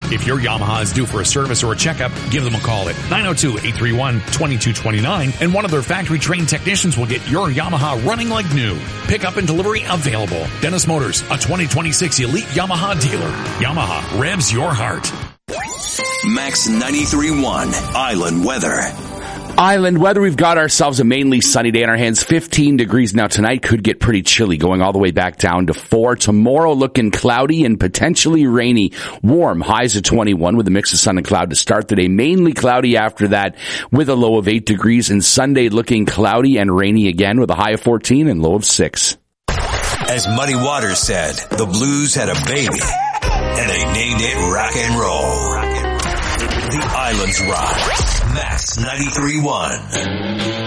If your Yamaha is due for a service or a checkup, give them a call at 902-831-2229 and one of their factory-trained technicians will get your Yamaha running like new. Pickup and delivery available. Dennis Motors, a 2026 Elite Yamaha dealer. Yamaha revs your heart. Max 93.1 Island Weather. Island weather, we've got ourselves a mainly sunny day on our hands. 15 degrees now. Tonight could get pretty chilly, going all the way back down to 4. Tomorrow looking cloudy and potentially rainy. Warm, highs of 21 with a mix of sun and cloud to start the day. Mainly cloudy after that with a low of 8 degrees. And Sunday looking cloudy and rainy again with a high of 14 and low of 6. As Muddy Waters said, the Blues had a baby and they named it rock and roll. The Islands rock. Max 93.1.